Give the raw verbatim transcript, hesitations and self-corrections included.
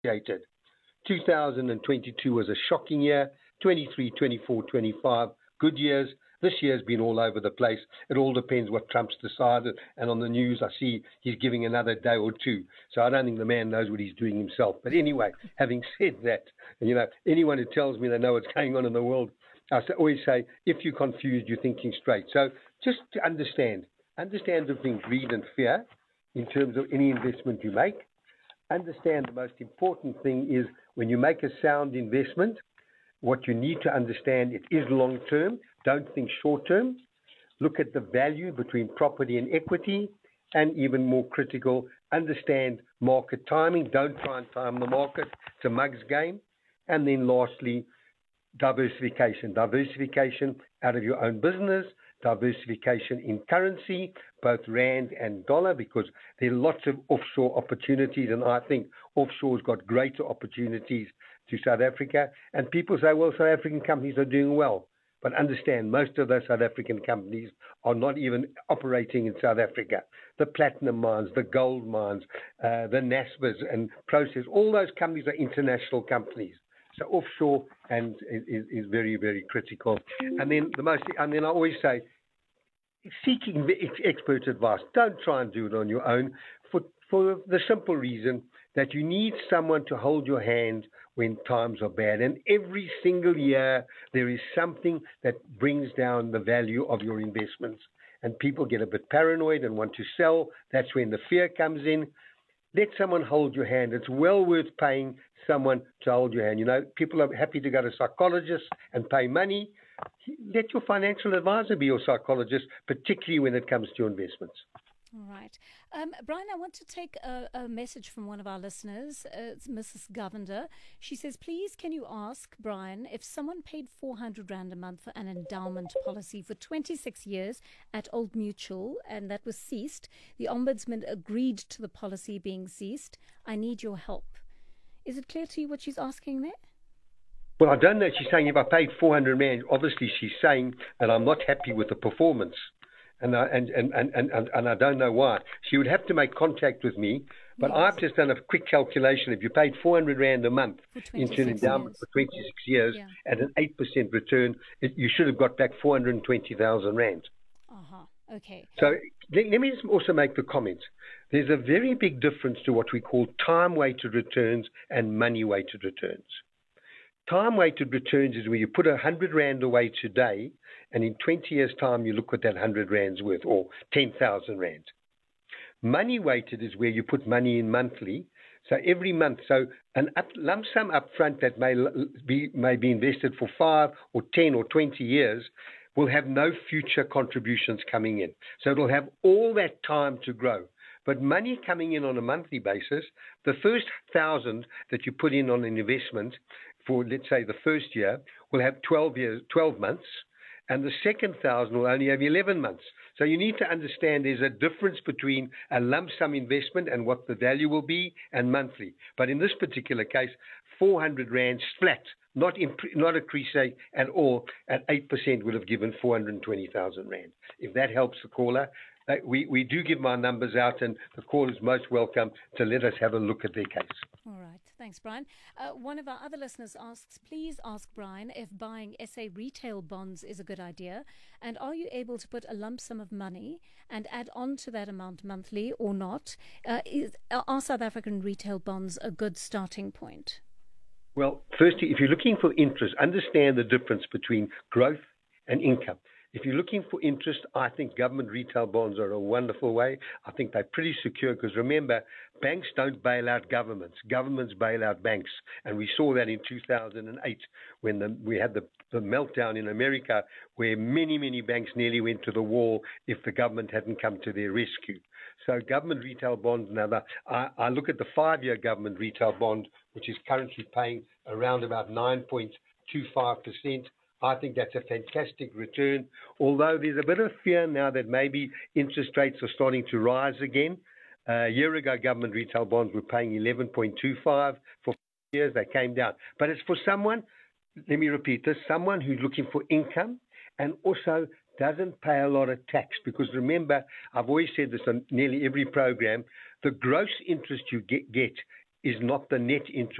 appreciated. two thousand twenty-two was a shocking year. twenty-three, twenty-four, twenty-five, good years. This year's been all over the place. It all depends what Trump's decided. And on the news, I see he's giving another day or two. So I don't think the man knows what he's doing himself. But anyway, having said that, you know, anyone who tells me they know what's going on in the world, I always say, if you're confused, you're thinking straight. So just to understand, understand between greed and fear in terms of any investment you make. Understand the most important thing is when you make a sound investment, what you need to understand, it is long-term. Don't think short-term. Look at the value between property and equity, and even more critical, understand market timing. Don't try and time the market. It's a mug's game. And then lastly, diversification. Diversification out of your own business, diversification in currency, both rand and dollar, because there are lots of offshore opportunities, and I think offshore's got greater opportunities to South Africa. And people say, well, South African companies are doing well. But understand, most of those South African companies are not even operating in South Africa. The platinum mines, the gold mines, uh, the NASPAs and process, all those companies are international companies. So offshore and is, is very, very critical. And then the most, and then I always say, seeking expert advice. Don't try and do it on your own for, for the simple reason that you need someone to hold your hand when times are bad. And every single year, there is something that brings down the value of your investments. And people get a bit paranoid and want to sell. That's when the fear comes in. Let someone hold your hand. It's well worth paying someone to hold your hand. You know, people are happy to go to psychologists and pay money. Let your financial advisor be your psychologist, particularly when it comes to investments. All right. Um, Brian, I want to take a, a message from one of our listeners. Uh, it's Missus Govender. She says, please, can you ask Brian if someone paid four hundred rand a month for an endowment policy for twenty-six years at Old Mutual, and that was ceased. The Ombudsman agreed to the policy being ceased. I need your help. Is it clear to you what she's asking there? Well, I don't know. She's saying if I paid four hundred rand, obviously she's saying that I'm not happy with the performance. And I, and, and, and, and, and I don't know why. She would have to make contact with me, but yes. I've just done a quick calculation. If you paid four hundred rand a month into an endowment for twenty-six years yeah. at an eight percent return, it, you should have got back four hundred twenty thousand rand. Uh-huh. Okay. So let, let me also make the comment. There's a very big difference to what we call time-weighted returns and money-weighted returns. Time-weighted returns is where you put one hundred rand away today, and in twenty years' time, you look at that one hundred rand's worth, or ten thousand rand. Money-weighted is where you put money in monthly. So every month, so an up, lump sum upfront that may be, may be invested for five or ten or twenty years will have no future contributions coming in. So it'll have all that time to grow. But money coming in on a monthly basis, the first thousand that you put in on an investment for, let's say, the first year will have twelve years, twelve months, and the second thousand will only have eleven months. So you need to understand there's a difference between a lump sum investment and what the value will be and monthly. But in this particular case, four hundred rand flat, not in, not a crusade at all, at eight percent would have given four hundred twenty thousand rand. If that helps the caller, uh, we, we do give my numbers out, and the caller is most welcome to let us have a look at their case. All right. Thanks, Brian. Uh, one of our other listeners asks, please ask Brian if buying S A retail bonds is a good idea, and are you able to put a lump sum of money and add on to that amount monthly or not? Uh, is, are South African retail bonds a good starting point? Well, firstly, if you're looking for interest, understand the difference between growth and income. If you're looking for interest, I think government retail bonds are a wonderful way. I think they're pretty secure because, remember, banks don't bail out governments. Governments bail out banks. And we saw that in two thousand eight when the, we had the, the meltdown in America where many, many banks nearly went to the wall if the government hadn't come to their rescue. So government retail bonds, now the, I, I look at the five-year government retail bond, which is currently paying around about nine point two five percent. I think that's a fantastic return, although there's a bit of fear now that maybe interest rates are starting to rise again. Uh, a year ago, government retail bonds were paying eleven point two five for years. They came down. But it's for someone, let me repeat this, someone who's looking for income and also doesn't pay a lot of tax. Because remember, I've always said this on nearly every program, the gross interest you get, get is not the net interest